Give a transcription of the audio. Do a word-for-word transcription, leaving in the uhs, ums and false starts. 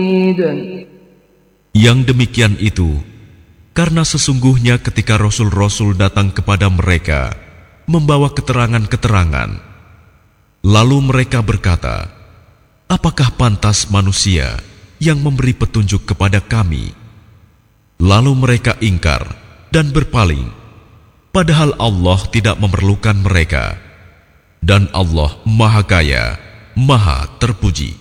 Yang demikian itu karena sesungguhnya ketika rasul-rasul datang kepada mereka membawa keterangan-keterangan, lalu mereka berkata, apakah pantas manusia yang memberi petunjuk kepada kami? Lalu mereka ingkar dan berpaling, padahal Allah tidak memerlukan mereka, dan Allah Maha Kaya, Maha Terpuji.